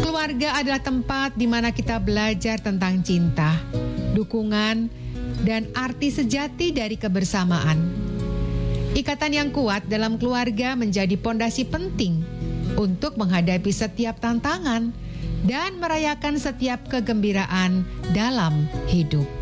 Keluarga adalah tempat di mana kita belajar tentang cinta, dukungan, dan arti sejati dari kebersamaan. Ikatan yang kuat dalam keluarga menjadi pondasi penting untuk menghadapi setiap tantangan dan merayakan setiap kegembiraan dalam hidup.